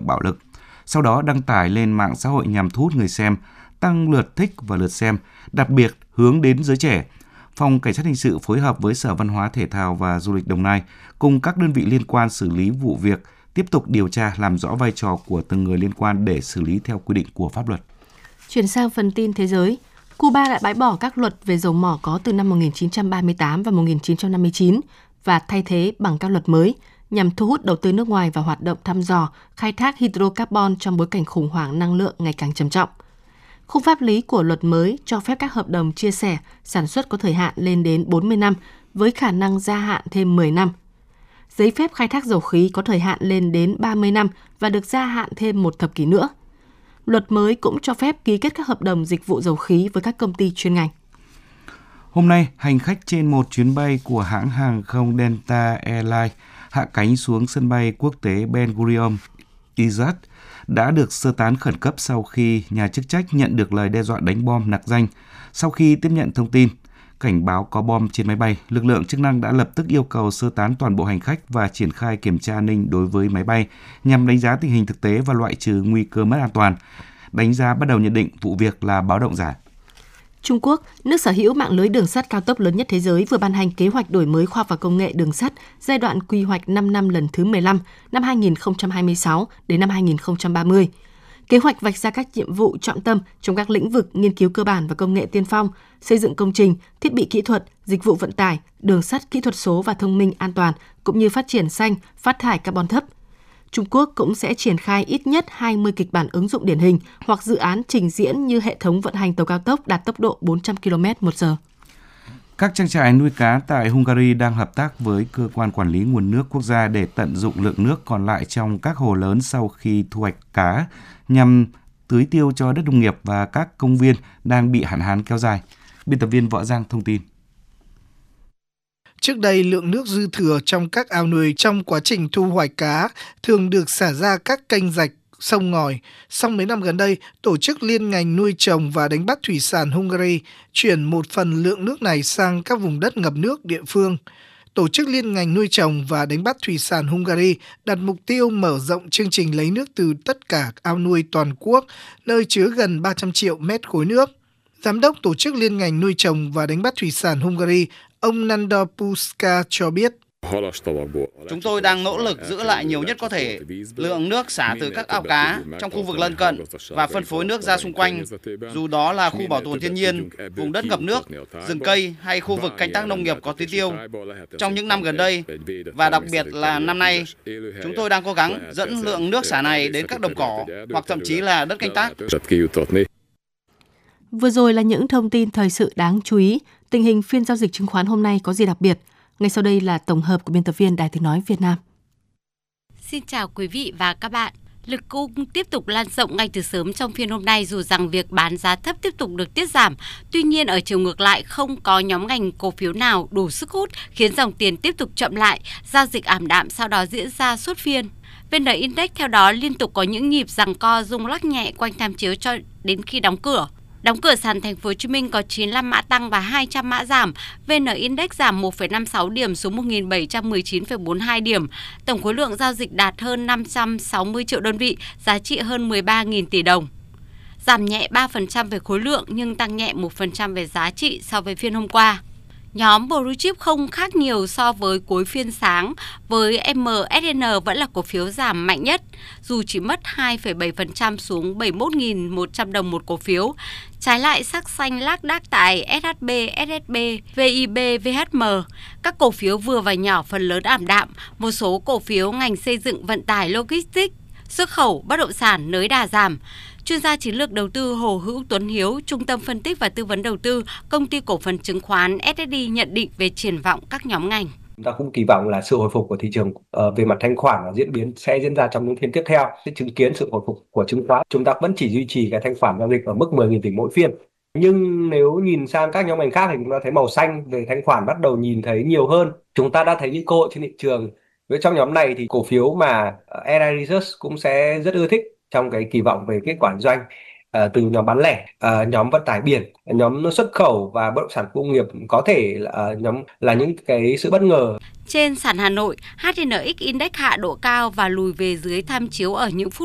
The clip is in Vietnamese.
bạo lực, sau đó đăng tải lên mạng xã hội nhằm thu hút người xem, tăng lượt thích và lượt xem, đặc biệt hướng đến giới trẻ. Phòng Cảnh sát Hình sự phối hợp với Sở Văn hóa Thể thao và Du lịch Đồng Nai cùng các đơn vị liên quan xử lý vụ việc, tiếp tục điều tra làm rõ vai trò của từng người liên quan để xử lý theo quy định của pháp luật. Chuyển sang phần tin thế giới, Cuba đã bãi bỏ các luật về dầu mỏ có từ năm 1938 và 1959 và thay thế bằng các luật mới nhằm thu hút đầu tư nước ngoài và hoạt động thăm dò, khai thác hydrocarbon trong bối cảnh khủng hoảng năng lượng ngày càng trầm trọng. Khung pháp lý của luật mới cho phép các hợp đồng chia sẻ sản xuất có thời hạn lên đến 40 năm với khả năng gia hạn thêm 10 năm. Giấy phép khai thác dầu khí có thời hạn lên đến 30 năm và được gia hạn thêm một thập kỷ nữa. Luật mới cũng cho phép ký kết các hợp đồng dịch vụ dầu khí với các công ty chuyên ngành. Hôm nay, hành khách trên một chuyến bay của hãng hàng không Delta Airlines hạ cánh xuống sân bay quốc tế Ben Gurion, Iraq đã được sơ tán khẩn cấp sau khi nhà chức trách nhận được lời đe dọa đánh bom nặc danh. Sau khi tiếp nhận thông tin, cảnh báo có bom trên máy bay, lực lượng chức năng đã lập tức yêu cầu sơ tán toàn bộ hành khách và triển khai kiểm tra an ninh đối với máy bay nhằm đánh giá tình hình thực tế và loại trừ nguy cơ mất an toàn. Đánh giá bắt đầu nhận định vụ việc là báo động giả. Trung Quốc, nước sở hữu mạng lưới đường sắt cao tốc lớn nhất thế giới, vừa ban hành kế hoạch đổi mới khoa học và công nghệ đường sắt giai đoạn quy hoạch 5 năm lần thứ 15, năm 2026 đến năm 2030. Kế hoạch vạch ra các nhiệm vụ trọng tâm trong các lĩnh vực nghiên cứu cơ bản và công nghệ tiên phong, xây dựng công trình, thiết bị kỹ thuật, dịch vụ vận tải, đường sắt kỹ thuật số và thông minh an toàn, cũng như phát triển xanh, phát thải carbon thấp. Trung Quốc cũng sẽ triển khai ít nhất 20 kịch bản ứng dụng điển hình hoặc dự án trình diễn như hệ thống vận hành tàu cao tốc đạt tốc độ 400 km/h. Các trang trại nuôi cá tại Hungary đang hợp tác với cơ quan quản lý nguồn nước quốc gia để tận dụng lượng nước còn lại trong các hồ lớn sau khi thu hoạch cá nhằm tưới tiêu cho đất nông nghiệp và các công viên đang bị hạn hán kéo dài. Biên tập viên Võ Giang thông tin. Trước đây, lượng nước dư thừa trong các ao nuôi trong quá trình thu hoạch cá thường được xả ra các kênh rạch, sông ngòi. Song mấy năm gần đây, Tổ chức Liên ngành nuôi trồng và đánh bắt thủy sản Hungary chuyển một phần lượng nước này sang các vùng đất ngập nước địa phương. Tổ chức Liên ngành nuôi trồng và đánh bắt thủy sản Hungary đặt mục tiêu mở rộng chương trình lấy nước từ tất cả ao nuôi toàn quốc, nơi chứa gần 300 triệu mét khối nước. Giám đốc Tổ chức Liên ngành nuôi trồng và đánh bắt thủy sản Hungary, ông Nandor Puska cho biết. Chúng tôi đang nỗ lực giữ lại nhiều nhất có thể lượng nước xả từ các ao cá trong khu vực lân cận và phân phối nước ra xung quanh, dù đó là khu bảo tồn thiên nhiên, vùng đất ngập nước, rừng cây hay khu vực canh tác nông nghiệp có tưới tiêu. Trong những năm gần đây, và đặc biệt là năm nay, chúng tôi đang cố gắng dẫn lượng nước xả này đến các đồng cỏ hoặc thậm chí là đất canh tác. Vừa rồi là những thông tin thời sự đáng chú ý. Tình hình phiên giao dịch chứng khoán hôm nay có gì đặc biệt? Ngay sau đây là tổng hợp của biên tập viên Đài Tiếng nói Việt Nam. Xin chào quý vị và các bạn. Lực cung tiếp tục lan rộng ngay từ sớm trong phiên hôm nay dù rằng việc bán giá thấp tiếp tục được tiết giảm. Tuy nhiên ở chiều ngược lại không có nhóm ngành cổ phiếu nào đủ sức hút khiến dòng tiền tiếp tục chậm lại, giao dịch ảm đạm sau đó diễn ra suốt phiên. VN Index theo đó liên tục có những nhịp giằng co rung lắc nhẹ quanh tham chiếu cho đến khi đóng cửa. Đóng cửa sàn Thành phố Hồ Chí Minh có 95 mã tăng và 200 mã giảm. VN Index giảm 1,56 điểm xuống 1.719,42 điểm. Tổng khối lượng giao dịch đạt hơn 560 triệu đơn vị, giá trị hơn 13.000 tỷ đồng. Giảm nhẹ 3% về khối lượng nhưng tăng nhẹ 1% về giá trị so với phiên hôm qua. Nhóm Blue Chip không khác nhiều so với cuối phiên sáng, với MSN vẫn là cổ phiếu giảm mạnh nhất, dù chỉ mất 2,7% xuống 71.100 đồng một cổ phiếu. Trái lại sắc xanh lác đác tại SHB, SSB, VIB, VHM. Các cổ phiếu vừa và nhỏ phần lớn ảm đạm, một số cổ phiếu ngành xây dựng vận tải logistics, xuất khẩu, bất động sản nới đà giảm. Chuyên gia chiến lược đầu tư Hồ Hữu Tuấn Hiếu, Trung tâm phân tích và tư vấn đầu tư, Công ty cổ phần chứng khoán SSD nhận định về triển vọng các nhóm ngành. Chúng ta cũng kỳ vọng là sự hồi phục của thị trường về mặt thanh khoản và diễn biến sẽ diễn ra trong những phiên tiếp theo. Sẽ chứng kiến sự hồi phục của chứng khoán. Chúng ta vẫn chỉ duy trì cái thanh khoản giao dịch ở mức 10.000 tỷ mỗi phiên. Nhưng nếu nhìn sang các nhóm ngành khác thì chúng ta thấy màu xanh về thanh khoản bắt đầu nhìn thấy nhiều hơn. Chúng ta đã thấy những cơ hội trên thị trường. Với trong nhóm này thì cổ phiếu mà NI Research cũng sẽ rất ưa thích trong cái kỳ vọng về kết quả kinh doanh từ nhóm bán lẻ, nhóm vận tải biển, nhóm xuất khẩu và bất động sản công nghiệp có thể là những cái sự bất ngờ. Trên sàn Hà Nội, HNX Index hạ độ cao và lùi về dưới tham chiếu ở những phút